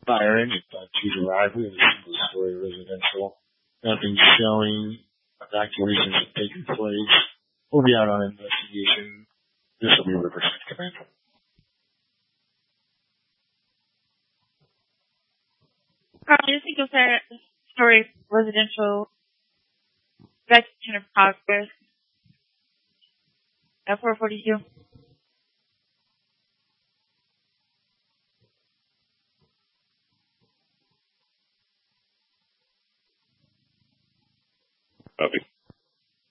Byron at 52's arrival. We have a single-story residential. Nothing showing. Evacuations have taken place. We'll be out on investigation. This will be Riverside Command. Carl, just single-story residential evacuation of progress at 442. Copy.